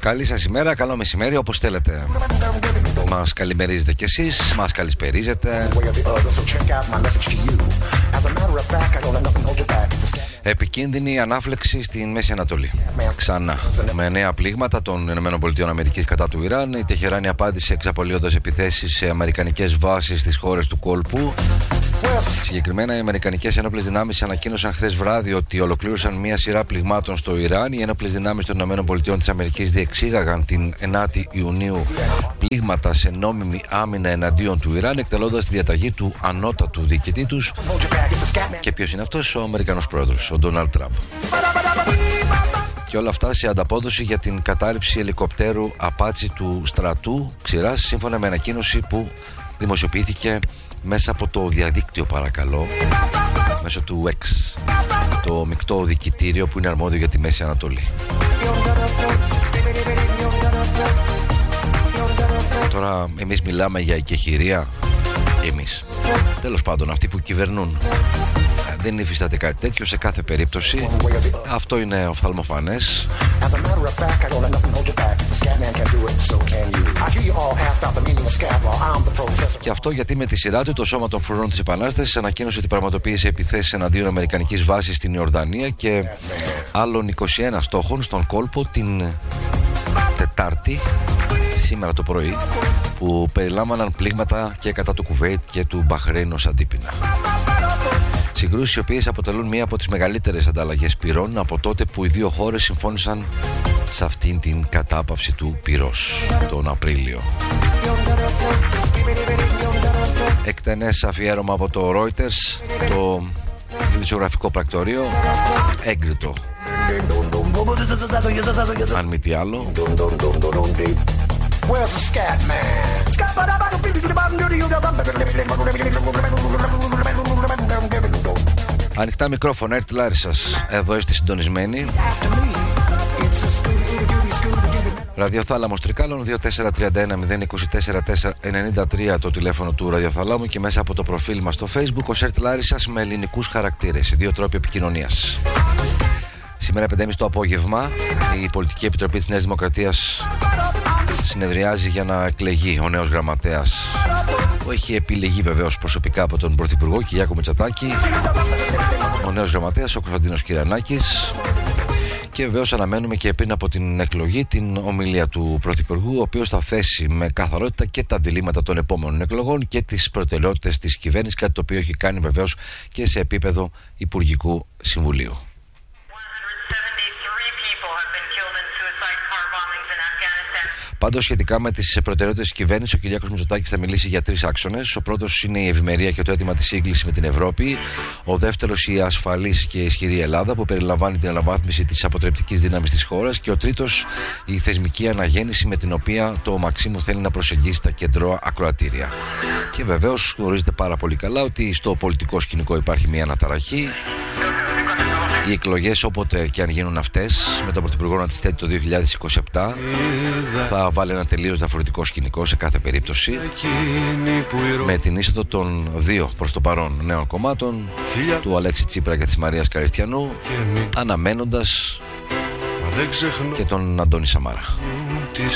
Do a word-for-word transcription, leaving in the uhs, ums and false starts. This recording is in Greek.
Καλή σας ημέρα, καλό μεσημέρι, όπως θέλετε. Μας καλημερίζετε κι εσείς, μας καλησπερίζετε. Επικίνδυνη ανάφλεξη στην Μέση Ανατολή. Ξανά. Με νέα πλήγματα των ΗΠΑ κατά του Ιράν, η Τεχεράνη απάντησε εξαπολύοντας επιθέσεις σε αμερικανικές βάσεις στις χώρες του κόλπου. Συγκεκριμένα, οι αμερικανικές ένοπλες δυνάμεις ανακοίνωσαν χθες βράδυ ότι ολοκλήρωσαν μία σειρά πληγμάτων στο Ιράν. Οι ένοπλες δυνάμεις των ΗΠΑ διεξήγαγαν την ενάτη Ιουνίου πλήγματα σε νόμιμη άμυνα εναντίον του Ιράν, εκτελώντας τη διαταγή του ανώτατου διοικητή τους. Και ποιος είναι αυτός? Ο Αμερικανός πρόεδρος, ο Ντόναλντ Τραμπ. Και όλα αυτά σε ανταπόδοση για την κατάρριψη ελικοπτέρου Απάτσι του στρατού Ξηράς, σύμφωνα με ανακοίνωση που δημοσιοποιήθηκε μέσα από το διαδίκτυο, παρακαλώ, μέσω του X, το μεικτό διοικητήριο που είναι αρμόδιο για τη Μέση Ανατολή. Τώρα εμείς μιλάμε για οικεχηρία, εμείς, τέλος πάντων αυτοί που κυβερνούν. Δεν υφίσταται κάτι τέτοιο σε κάθε περίπτωση. Αυτό είναι οφθαλμοφανές. Και αυτό γιατί με τη σειρά του το Σώμα των Φρουρών της Επανάστασης ανακοίνωσε ότι πραγματοποίησε επιθέσεις εναντίον αμερικανικής βάσης στην Ιορδανία και άλλων είκοσι ένα στόχων στον κόλπο την Τετάρτη, σήμερα το πρωί, που περιλάμβαναν πλήγματα και κατά του Κουβέιτ και του Μπαχρέιν ως αντίπεινα. Συγκρούσεις οι οποίες αποτελούν μία από τις μεγαλύτερες ανταλλαγές πυρών από τότε που οι δύο χώρες συμφώνησαν σε αυτήν την κατάπαυση του πυρός τον Απρίλιο. Εκτενές αφιέρωμα από το Reuters, το ειδησιογραφικό πρακτορείο, έγκριτο αν μη τι άλλο. Ανοιχτά μικρόφωνα, έρθει Λάρισσας. Εδώ είστε συντονισμένοι. Ραδιοθάλαμος Τρικάλων, δύο τέσσερα τρία ένα μηδέν δύο τέσσερα τέσσερα εννιά τρία το τηλέφωνο του Ραδιοθαλάμου και μέσα από το προφίλ μας στο Facebook ο Σέρτ Λάρισσας με ελληνικούς χαρακτήρες, οι δύο τρόποι επικοινωνίας. Σήμερα πέντε και μισή το απόγευμα η Πολιτική Επιτροπή της Νέας Δημοκρατίας συνεδριάζει για να εκλεγεί ο νέος γραμματέας, που έχει επιλεγεί βεβαίως προσωπικά από τον Πρωθυπουργό Κυριάκο Μητσοτάκη, ο νέος γραμματέας ο Κωνσταντίνος Κυρανάκης. Και βεβαίως αναμένουμε και πριν από την εκλογή την ομιλία του Πρωθυπουργού, ο οποίος θα θέσει με καθαρότητα και τα διλήμματα των επόμενων εκλογών και τις προτεραιότητες της κυβέρνησης, κάτι το οποίο έχει κάνει βεβαίως και σε επίπεδο Υπουργικού Συμβουλίου. Πάντως, σχετικά με τις προτεραιότητες της κυβέρνησης, ο Κυριάκος Μητσοτάκης θα μιλήσει για τρεις άξονες. Ο πρώτος είναι η ευημερία και το αίτημα της σύγκλησης με την Ευρώπη. Ο δεύτερος, η ασφαλής και ισχυρή Ελλάδα, που περιλαμβάνει την αναβάθμιση της αποτρεπτικής δύναμης της χώρας. Και ο τρίτος, η θεσμική αναγέννηση, με την οποία το Μαξίμου θέλει να προσεγγίσει τα κεντρώα ακροατήρια. Και βεβαίως γνωρίζετε πάρα πολύ καλά ότι στο πολιτικό σκηνικό υπάρχει μια αναταραχή. Οι εκλογές, όποτε και αν γίνουν αυτές, με τον Πρωθυπουργό να τις θέτει το δύο χιλιάδες είκοσι επτά, θα βάλει ένα τελείως διαφορετικό σκηνικό σε κάθε περίπτωση, με την είσοδο των δύο προς το παρόν νέων κομμάτων, του Αλέξη Τσίπρα και της Μαρίας Καριστιανού, αναμένοντας και τον Αντώνη Σαμάρα.